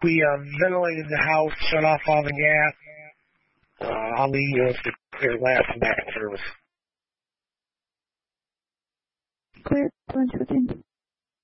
We ventilated the house, shut off all the gas. I'll leave you with the clear last and back service. Clear, 1 2 10.